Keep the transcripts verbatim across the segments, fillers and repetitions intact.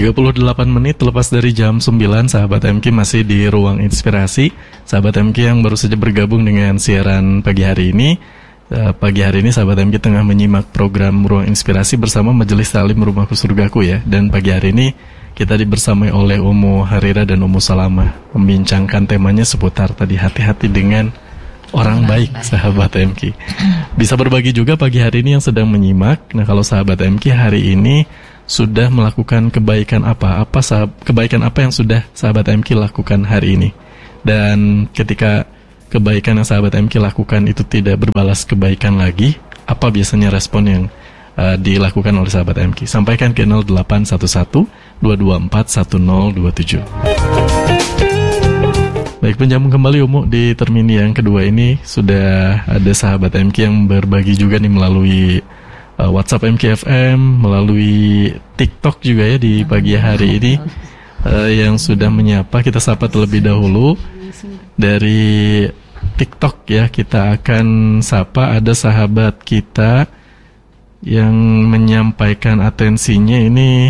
tiga puluh delapan menit lepas dari jam sembilan, sahabat M K masih di Ruang Inspirasi. Sahabat M K yang baru saja bergabung dengan siaran pagi hari ini, uh, Pagi hari ini sahabat M K tengah menyimak program Ruang Inspirasi bersama Majelis Ta'lim Rumahku Surgaku ya. Dan pagi hari ini kita dibersamai oleh Umu Harira dan Umu Salamah, membincangkan temanya seputar tadi hati-hati dengan orang baik, sahabat M K. Bisa berbagi juga pagi hari ini yang sedang menyimak. Nah, kalau sahabat M K hari ini sudah melakukan kebaikan apa? Apa sahab, kebaikan apa yang sudah sahabat M K lakukan hari ini? Dan ketika kebaikan yang sahabat M K lakukan itu tidak berbalas kebaikan lagi, apa biasanya respon yang uh, dilakukan oleh sahabat M K? Sampaikan ke nol delapan satu satu dua dua empat satu nol dua tujuh. Baik, penjambung kembali Umu di termin yang kedua ini sudah ada sahabat M K yang berbagi juga nih melalui uh, WhatsApp M K F M, melalui TikTok juga ya di pagi hari ini uh, yang sudah menyapa. Kita sapa terlebih dahulu dari TikTok ya. Kita akan sapa, ada sahabat kita yang menyampaikan atensinya ini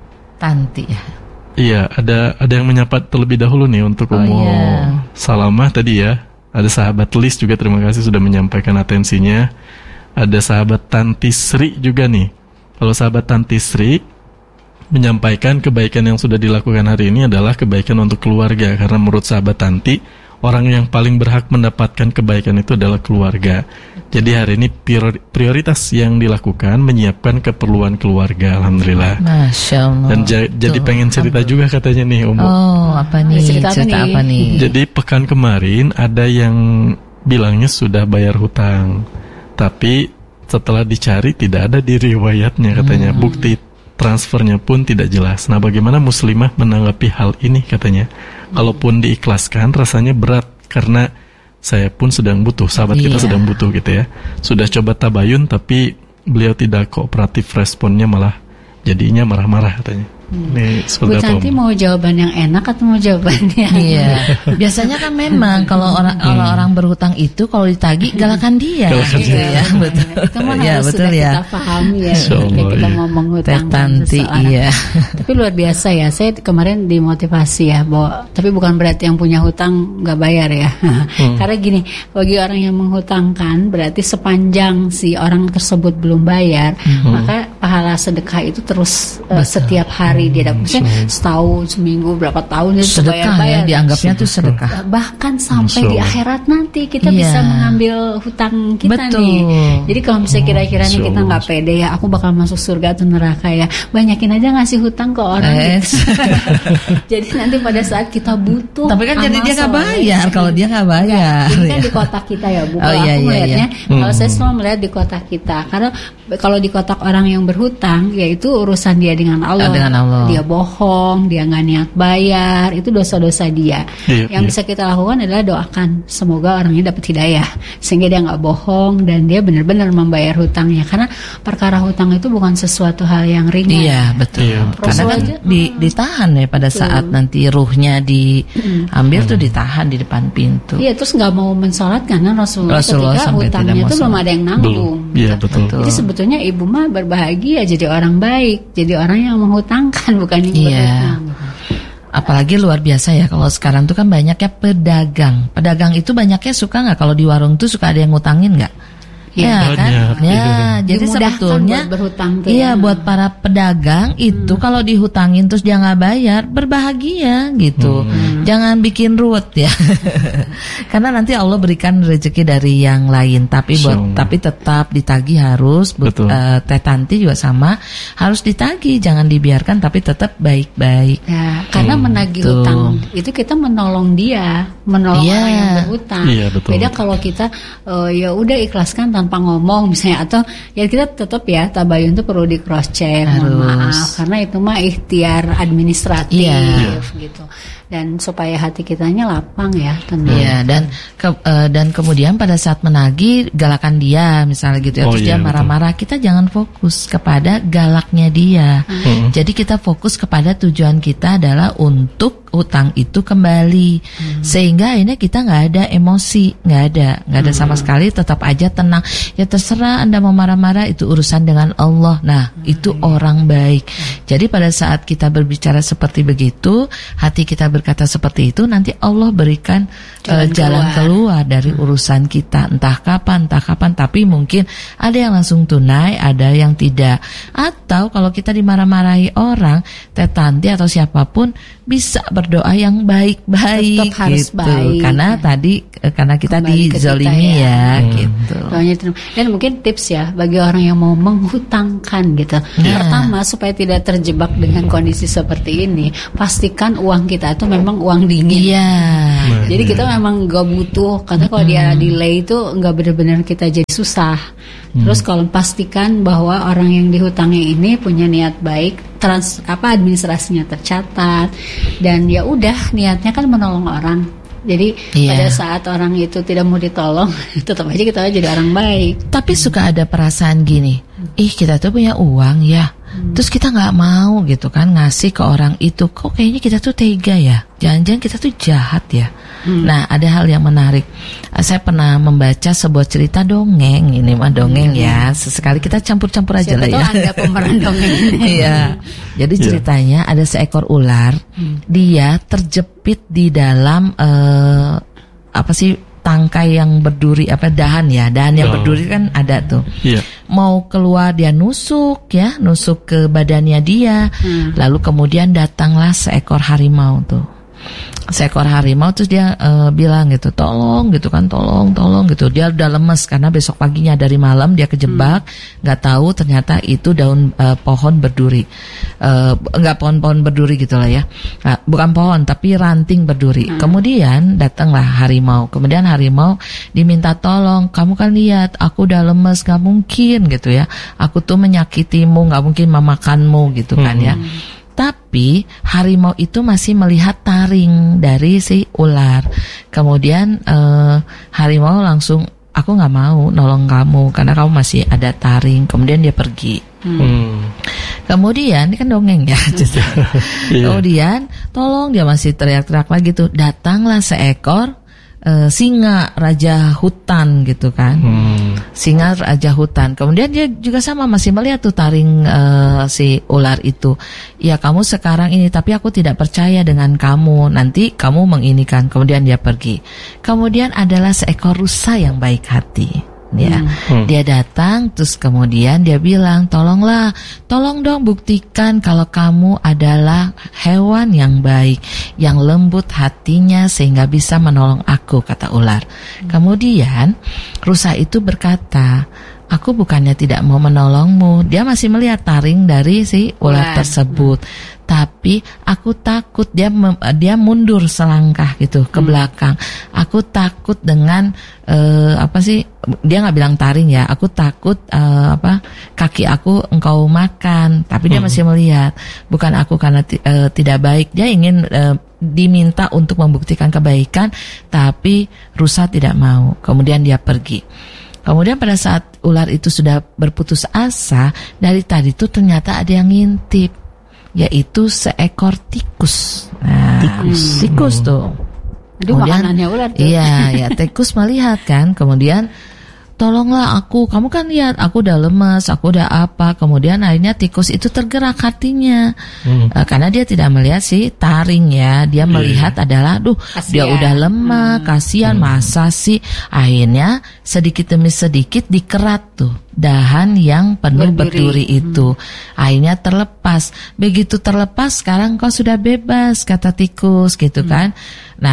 Tanti ya. Iya, ada ada yang menyapa terlebih dahulu nih untuk Oh, Umu iya. Salamah tadi ya. Ada sahabat Lis juga, terima kasih sudah menyampaikan atensinya. Ada sahabat Tanti Sri juga nih. Kalau sahabat Tanti Sri menyampaikan kebaikan yang sudah dilakukan hari ini adalah kebaikan untuk keluarga. Karena menurut sahabat Tanti, orang yang paling berhak mendapatkan kebaikan itu adalah keluarga. Jadi hari ini prioritas yang dilakukan menyiapkan keperluan keluarga, alhamdulillah. Masya Allah. Dan ja- jadi pengen cerita juga katanya nih Umu. Oh, apa nih? Cerita apa Cerita nih? apa nih? Jadi pekan kemarin ada yang bilangnya sudah bayar hutang, tapi setelah dicari tidak ada di riwayatnya katanya. Hmm. Bukti transfernya pun tidak jelas. Nah, bagaimana muslimah menanggapi hal ini katanya? Kalaupun diikhlaskan rasanya berat karena saya pun sedang butuh, sahabat kita Iya. sedang butuh gitu ya. Sudah coba tabayun tapi beliau tidak kooperatif, responnya malah jadinya marah-marah katanya. Hmm. Ini Bu seperti apa? Tanti Om? mau jawaban yang enak atau mau jawaban yang Iya. Biasanya kan memang kalau orang kalau orang berhutang itu kalau ditagih galakan dia. Galakan gitu dia. ya, betul. Itu mah Iya, harus betul sudah ya. kita pahami ya. Insya Allah, Ketika kita iya. mau Teh menghutangkan Tanti, seseorang. iya. Tapi luar biasa ya. Saya kemarin dimotivasi ya bahwa, tapi bukan berarti yang punya hutang nggak bayar ya. Hmm. Karena gini, bagi orang yang menghutangkan berarti sepanjang si orang tersebut belum bayar, Hmm. maka pahala sedekah itu terus uh, setiap hari dia dapat. Misalnya setahun, seminggu, berapa tahun itu Sedekah ya, bayar-bayar. dianggapnya tuh sedekah. Bahkan sampai Masya di Allah. akhirat nanti kita Iya. bisa mengambil hutang kita Betul. nih. Jadi kalau misalnya kira-kira nih Masya kita Allah. nggak pede ya, aku bakal masuk surga atau neraka ya, banyakin aja ngasih hutang ke orang. Eh. gitu. Jadi nanti pada saat kita butuh, Tapi kan jadi amal dia nggak soleh. bayar kalau dia nggak bayar. Ini kan Ya. di kotak kita ya Bu. Oh, Kalau iya, aku iya, melihatnya, iya. kalau Hmm. saya selalu melihat di kotak kita. Karena kalau di kotak orang yang berhutang, yaitu urusan dia dengan Allah. Ah, dengan Allah. Dia bohong, dia nggak niat bayar, itu dosa-dosa dia. Iya, yang iya. bisa kita lakukan adalah doakan semoga orangnya dapat hidayah, sehingga dia nggak bohong dan dia benar-benar membayar hutangnya. Karena perkara hutang itu bukan sesuatu hal yang ringan. Iya, betul. Iya, betul. Karena kan Rasul aja- di, ditahan ya pada saat nanti ruhnya diambil tuh ditahan di depan pintu. Iya, terus nggak mau mensolatkan kan Rasulullah, Rasulullah ketika sampai hutangnya tidak mau itu belum sholat. ada yang nanggung. Belum. Iya, betul. Betul. Jadi sebetulnya ibu mah berbahagia jadi orang baik, jadi orang yang menghutangkan bukan yang Iya. berhutang. Apalagi luar biasa ya kalau sekarang tuh kan banyaknya pedagang. Pedagang itu banyaknya suka nggak kalau di warung tuh suka ada yang ngutangin nggak? Iya, Ya kan? banyak, Ya, iya. jadi Dimudahkan sebetulnya buat berhutang tuh iya ya. buat para pedagang itu kalau dihutangin terus dia nggak bayar berbahagia gitu. Jangan bikin ruwet ya. Karena nanti Allah berikan rezeki dari yang lain. Tapi buat Insya Allah. tapi tetap ditagih harus. Buat, Betul. eh, Teh Tanti juga sama harus ditagih. Jangan dibiarkan tapi tetap baik-baik. Ya, karena menagih Tuh. hutang itu kita menolong dia, menolong Iya. orang yang berhutang. Iya, betul. Beda kalau kita eh, ya udah ikhlaskan tanpa ngomong misalnya, atau ya kita tetap ya tabayun itu perlu di cross check, mohon Harus. maaf karena itu mah ikhtiar administratif Iya. gitu. dan supaya hati kitanya lapang ya tenang. Iya, dan ke, uh, dan kemudian pada saat menagih galakan dia misalnya gitu ya, Oh, terus iya, dia marah-marah, kita jangan fokus kepada galaknya dia. Hmm. Jadi kita fokus kepada tujuan kita adalah untuk hutang itu kembali, hmm. sehingga akhirnya kita nggak ada emosi, nggak ada, nggak ada sama sekali, tetap aja tenang. Ya terserah Anda mau marah-marah, itu urusan dengan Allah. Nah, hmm. itu orang baik. Jadi pada saat kita berbicara seperti begitu, hati kita berkata seperti itu, nanti Allah berikan jalan, uh, jalan keluar. keluar dari urusan kita, entah kapan, entah kapan. Tapi mungkin ada yang langsung tunai, ada yang tidak. Atau kalau kita dimarah-marahi orang, teh tanti atau siapapun, bisa berdoa yang baik-baik. Tetap harus gitu. baik. Karena tadi karena kita Kembali dizalimi ya, Hmm. gitu. Doanya terima. Dan mungkin tips ya bagi orang yang mau menghutangkan gitu. Ya. Pertama, supaya tidak terjebak dengan kondisi seperti ini, pastikan uang kita itu memang uang dingin. Iya. Nah, Jadi iya. kita memang gak butuh. Karena kalau dia delay itu nggak benar-benar kita jadi susah. Terus kalau pastikan bahwa orang yang dihutangi ini punya niat baik, trans apa administrasinya tercatat, dan ya udah niatnya kan menolong orang. Jadi Iya. pada saat orang itu tidak mau ditolong, tetap aja kita jadi orang baik. Tapi suka ada perasaan gini, ih kita tuh punya uang ya, hmm. terus kita nggak mau gitu kan ngasih ke orang itu, kok kayaknya kita tuh tega ya, jangan-jangan kita tuh jahat ya. Hmm. Nah ada hal yang menarik, saya pernah membaca sebuah cerita dongeng, ini mah dongeng hmm. ya, sesekali kita campur-campur aja Siapa lah ya. tahu Anda pemeran dongeng ini. Iya. Jadi ceritanya ada seekor ular, hmm. dia terjepit di dalam uh, apa sih tangkai yang berduri, apa dahan ya, dahan yang Oh. berduri kan ada tuh. Iya. Mau keluar dia nusuk ya, nusuk ke badannya dia, Hmm. lalu kemudian datanglah seekor harimau tuh. Seekor harimau terus dia uh, bilang gitu, tolong gitu kan, tolong, tolong gitu. Dia udah lemes karena besok paginya dari malam dia kejebak, nggak hmm. tahu ternyata itu daun uh, pohon berduri, uh, nggak pohon-pohon berduri gitulah ya, nah, bukan pohon tapi ranting berduri. Hmm. Kemudian datanglah harimau, kemudian harimau diminta tolong, kamu kan lihat aku udah lemes, nggak mungkin gitu ya, aku tuh menyakitimu, nggak mungkin memakanmu gitu kan hmm. ya. Tapi harimau itu masih melihat taring dari si ular. Kemudian eh, harimau langsung, aku nggak mau nolong kamu karena kamu masih ada taring. Kemudian dia pergi. Hmm. Kemudian ini kan dongeng ya. Kemudian tolong, dia masih teriak-teriak lagi tuh. Datanglah seekor uh, singa raja hutan gitu kan. Hmm. Singa raja hutan. Kemudian dia juga sama masih melihat tuh taring uh, si ular itu. Ya kamu sekarang ini, tapi aku tidak percaya dengan kamu. Nanti kamu menginikan. Kemudian dia pergi. Kemudian adalah seekor rusa yang baik hati. Ya, hmm. dia datang terus kemudian dia bilang, tolonglah, tolong dong buktikan kalau kamu adalah hewan yang baik, yang lembut hatinya sehingga bisa menolong aku, kata ular. Hmm. Kemudian rusa itu berkata, aku bukannya tidak mau menolongmu. Dia masih melihat taring dari si ular tersebut. Hmm. Tapi aku takut, dia mem- dia mundur selangkah gitu ke hmm. belakang. Aku takut dengan uh, apa sih? Dia nggak bilang taring ya. Aku takut uh, apa? Kaki aku engkau makan. Tapi dia hmm. masih melihat. Bukan aku karena t- uh, tidak baik. Dia ingin uh, diminta untuk membuktikan kebaikan, tapi rusa tidak mau. Kemudian dia pergi. Kemudian pada saat ular itu sudah berputus asa, dari tadi tuh ternyata ada yang ngintip, yaitu seekor tikus. Nah, tikus, tikus tuh. Aduh, kemudian, makanannya ular tuh. Iya, ya tikus melihat kan, kemudian tolonglah aku, kamu kan lihat aku udah lemas, aku udah apa. Kemudian akhirnya tikus itu tergerak hatinya, hmm. uh, karena dia tidak melihat si taring ya, dia melihat yeah. adalah, duh kasian. Dia udah lemah, hmm. kasihan, hmm. masa sih. Akhirnya sedikit demi sedikit dikerat tuh dahan yang penuh berduri, berduri itu. Hmm. Akhirnya terlepas. Begitu terlepas, sekarang kau sudah bebas, kata tikus gitu hmm. kan. Nah,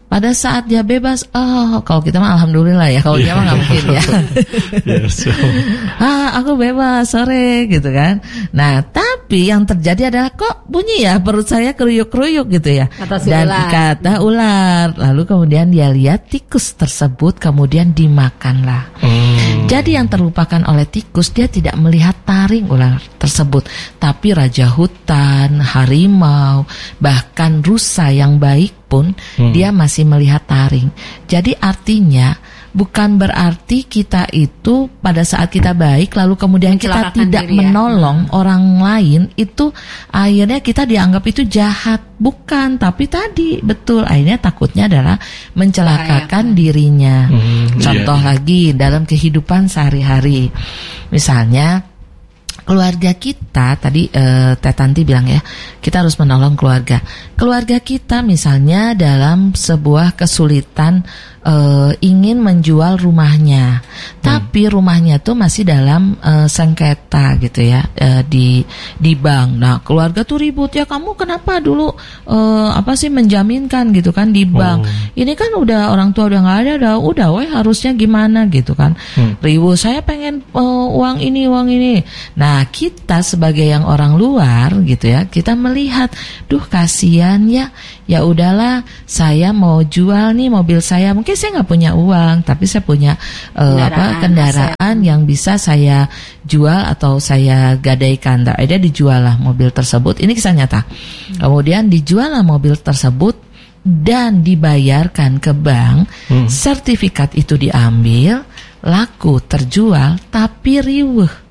pada saat dia bebas, oh kalau kita mah alhamdulillah ya, kalau dia mah nggak mungkin ya. Yes, so. Ah, aku bebas sore gitu kan. Nah, tapi yang terjadi adalah kok bunyi ya perut saya keruyuk-keruyuk gitu ya. Kata si Dan ular. kata ular. Lalu kemudian dia lihat tikus tersebut kemudian dimakanlah. Hmm. Jadi yang terlupakan oleh tikus, dia tidak melihat taring ular tersebut, tapi raja hutan, harimau, bahkan rusa yang baik pun hmm. dia masih melihat taring. Jadi artinya bukan berarti kita itu pada saat kita baik lalu kemudian kita tidak diri, menolong ya. orang lain, itu akhirnya kita dianggap itu jahat. Bukan, tapi tadi betul akhirnya takutnya adalah mencelakakan dirinya. Hmm, Contoh iya. lagi dalam kehidupan sehari-hari, misalnya keluarga kita tadi eh, Teh Tanti bilang ya, kita harus menolong keluarga. Keluarga kita misalnya dalam sebuah kesulitan eh, ingin menjual rumahnya, hmm. tapi rumahnya tuh masih dalam eh, sengketa gitu ya eh, di di bank. Nah keluarga tuh ribut ya, kamu kenapa dulu eh, apa sih menjaminkan gitu kan di bank? Oh. Ini kan udah orang tua udah nggak ada, udah udah, weh harusnya gimana gitu kan? Hmm. Ribut, saya pengen eh, uang ini uang ini. Nah kita sebagai yang orang luar gitu ya, kita melihat, duh kasihan ya, ya udahlah saya mau jual nih mobil saya, mungkin saya nggak punya uang tapi saya punya uh, kendaraan, apa kendaraan aset yang bisa saya jual atau saya gadaikan. Ada dijual lah mobil tersebut, ini kisah nyata. Hmm. Kemudian dijual lah mobil tersebut dan dibayarkan ke bank, hmm. sertifikat itu diambil, laku terjual, tapi riweuh.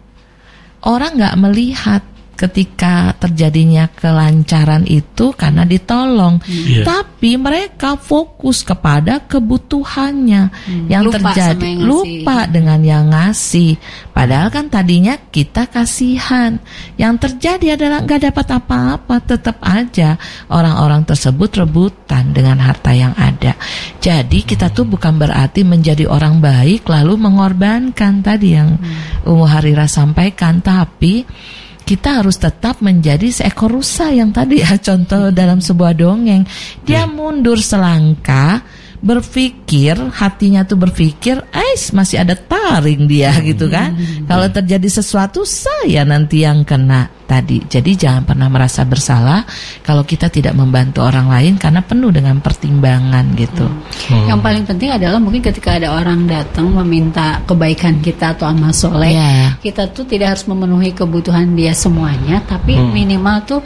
Orang nggak melihat ketika terjadinya kelancaran itu karena ditolong, yeah. tapi mereka fokus kepada kebutuhannya. Hmm. Yang lupa terjadi yang lupa dengan yang ngasih. Padahal kan tadinya kita kasihan. Yang terjadi adalah nggak dapat apa-apa, tetap aja orang-orang tersebut rebutan dengan harta yang ada. Jadi kita tuh bukan berarti menjadi orang baik lalu mengorbankan tadi yang hmm. Umu Harira sampaikan, tapi kita harus tetap menjadi seekor rusa yang tadi ya contoh dalam sebuah dongeng. Dia mundur selangkah, berpikir, hatinya tuh berpikir, ais masih ada taring dia gitu kan. Kalau terjadi sesuatu saya nanti yang kena tadi. Jadi jangan pernah merasa bersalah kalau kita tidak membantu orang lain karena penuh dengan pertimbangan gitu. Hmm. Yang paling penting adalah mungkin ketika ada orang datang meminta kebaikan kita atau amal soleh, yeah. kita tuh tidak harus memenuhi kebutuhan dia semuanya, tapi hmm. minimal tuh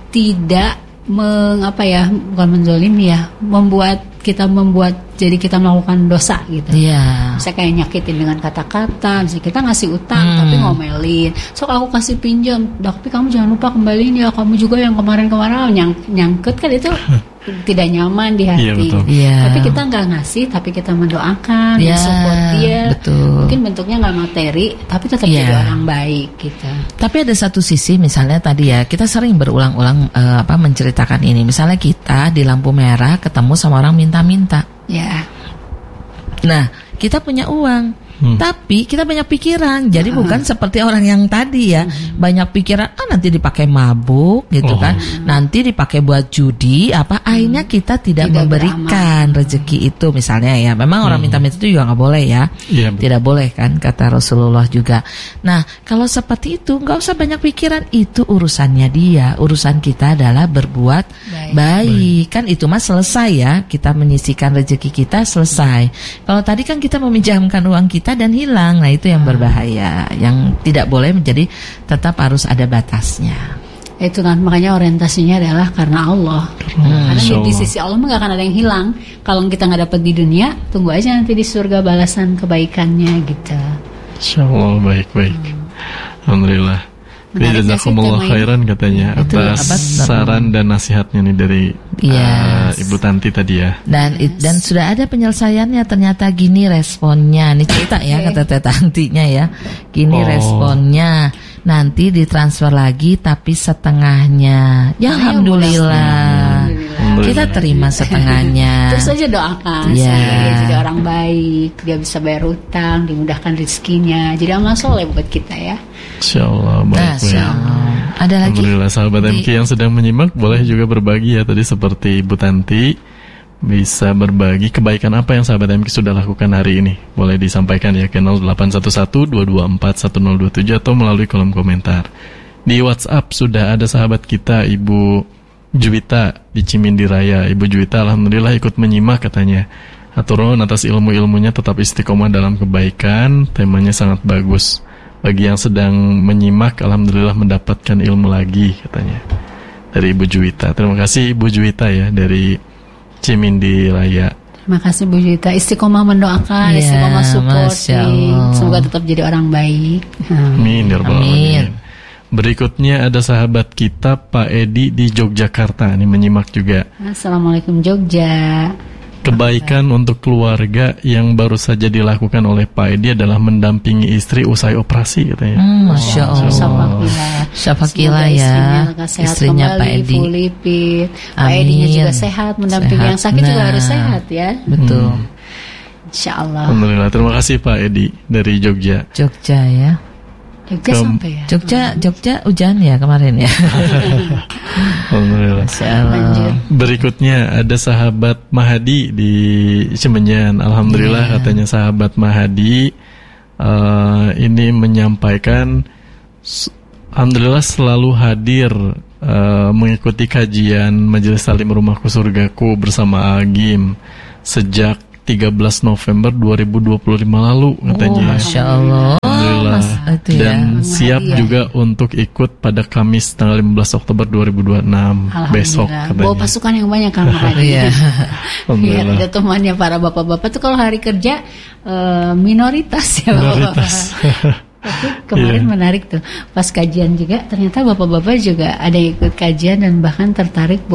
tidak mengapa ya, bukan menzolimi ya, membuat kita membuat jadi kita melakukan dosa gitu. Iya. Misalnya kayak nyakitin dengan kata-kata, misalnya kita ngasih utang hmm. tapi ngomelin. So aku kasih pinjam, tapi kamu jangan lupa kembaliin ya, kamu juga yang kemarin-kemarin nyang nyangkut kan itu tidak nyaman di hati. Iya, betul. Iya. Tapi kita nggak ngasih, tapi kita mendoakan, iya, mensupport dia. Betul. Mungkin bentuknya nggak materi, tapi tetap iya. jadi orang baik gitu. Tapi ada satu sisi misalnya tadi ya, kita sering berulang-ulang uh, apa menceritakan ini. Misalnya kita di lampu merah ketemu sama orang minta-minta. Ya. Nah, kita punya uang. Hmm. Tapi kita banyak pikiran. Jadi uh-huh. bukan seperti orang yang tadi ya, uh-huh. banyak pikiran, ah nanti dipakai mabuk gitu oh. kan, nanti dipakai buat judi apa, hmm. akhirnya kita tidak, tidak memberikan beramal. Rezeki itu misalnya ya. Memang hmm. orang minta-minta itu juga nggak boleh ya, yeah. tidak boleh kan kata Rasulullah juga. Nah kalau seperti itu nggak usah banyak pikiran, itu urusannya dia. Urusan kita adalah berbuat baik, baik. Kan itu mah selesai ya, kita menyisihkan rezeki kita selesai. Kalau tadi kan kita meminjamkan uang kita dan hilang, nah itu yang berbahaya, yang tidak boleh menjadi, tetap harus ada batasnya. Itu kan makanya orientasinya adalah karena Allah. Hmm, karena di, di sisi Allah nggak akan ada yang hilang. Kalau kita nggak dapat di dunia, tunggu aja nanti di surga balasan kebaikannya gitu. Insyaallah baik-baik. Hmm. Alhamdulillah. Jazakumullah khairan katanya itu atas apa, saran dan nasihatnya nih dari yes. uh, Ibu Tanti tadi ya. Dan yes. dan sudah ada penyelesaiannya, ternyata gini responnya. Ini cerita ya okay. kata Teh Tantinya ya. Gini oh. responnya. Nanti ditransfer lagi tapi setengahnya. Ya alhamdulillah. alhamdulillah. Kita terima setengahnya. Terus aja doakan yeah. supaya dia jadi orang baik, dia bisa bayar utang, dimudahkan rezekinya. Jadi amal soleh buat kita ya. Insyaallah baik-baik. Ada lagi? Alhamdulillah sahabat M K yang sedang menyimak boleh juga berbagi ya, tadi seperti Ibu Tanti bisa berbagi kebaikan apa yang sahabat M K sudah lakukan hari ini. Boleh disampaikan ya ke nol delapan satu satu dua dua empat satu nol dua tujuh atau melalui kolom komentar. Di WhatsApp sudah ada sahabat kita Ibu Juwita di Cimindi Raya. Ibu Juwita alhamdulillah ikut menyimak katanya. Hatur nuhun atas ilmu-ilmunya, tetap istiqomah dalam kebaikan. Temanya sangat bagus. Bagi yang sedang menyimak alhamdulillah mendapatkan ilmu lagi katanya. Dari Ibu Juwita. Terima kasih Ibu Juwita ya dari Cimindi Raya. Terima kasih Bu Juwita. Istiqomah mendoakan, Ya, istiqomah support. Masya Allah. Semoga tetap jadi orang baik. Amin ya rabbal Amin. alamin. Berikutnya ada sahabat kita Pak Edi di Yogyakarta. Ini menyimak juga. Assalamualaikum Jogja. Kebaikan untuk keluarga yang baru saja dilakukan oleh Pak Edi adalah mendampingi istri usai operasi katanya. Hmm, Masya Allah. Syafaqillah. Syafaqillah Semoga ya. istrinya lekas sehat Istrinya kembali, Pak Edi. full lipid. Pak Amin. Edinya juga sehat, mendampingi Sehat. yang sakit juga Nah. harus sehat ya. Betul. Insya Allah. Alhamdulillah. Terima kasih Pak Edi dari Jogja. Jogja ya. Jogja Kem- sampai ya. Jogja, Jogja hujan ya kemarin ya. Alhamdulillah. Masya Allah. Lanjut. Berikutnya ada sahabat Mahadi di Cimenyan. Alhamdulillah Ya. katanya sahabat Mahadi eh, ini menyampaikan s- Alhamdulillah selalu hadir eh, mengikuti kajian Majelis Taklim Rumahku Surgaku bersama Agim sejak tiga belas November dua ribu dua puluh lima lalu Oh, katanya. Masya Allah. Alhamdulillah. Mas, itu ya. Dan siap Iya. juga untuk ikut pada Kamis tanggal lima belas Oktober dua ribu dua puluh enam besok Alhamdulillah. katanya. Bawa pasukan yang banyak kan Mahadi. Iya. Biar Alhamdulillah. ada temannya para bapak-bapak tuh kalau hari kerja eh, minoritas ya bapak-bapak. Tapi kemarin Iya. menarik tuh pas kajian juga ternyata bapak-bapak juga ada yang ikut kajian dan bahkan tertarik